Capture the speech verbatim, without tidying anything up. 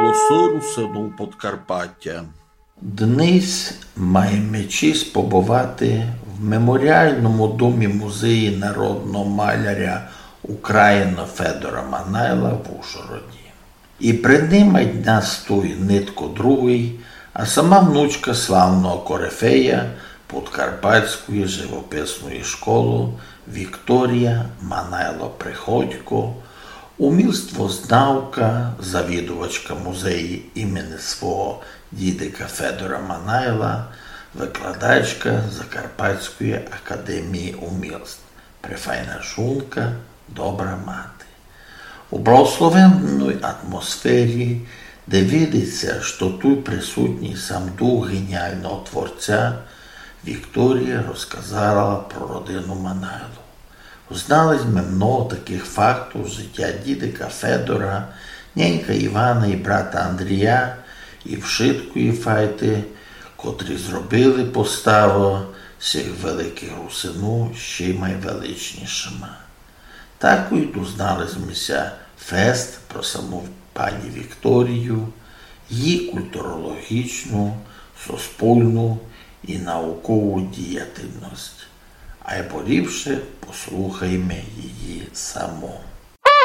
голосу русину Подкарпаття. Денис має честь побувати в меморіальному домі музею народного маляря України Федора Манайла в Ужгороді. І приймать нас той нитко другий, а сама внучка славного корифея Подкарпатської живописної школи Вікторія Манайло-Приходько, умільствознавка, завідувачка музею імені свого дідика Федора Манайла, викладачка Закарпатської академії умільств, прифайна жонка, добра мати. У благословенній атмосфері, де видиться, що тут присутній сам дух геніального творця, Вікторія розказала про родину Манайло. Узнали ми много таких фактів життя дідика Федора, нянька Івана і брата Андрія, і вшиткої файти, котрі зробили поставу всіх великих русину ще й найвеличнішими. Так і дізналися мися фест про саму пані Вікторію, її культурологічну, суспільну і наукову діяльність. А й порівше послухаймо її саму.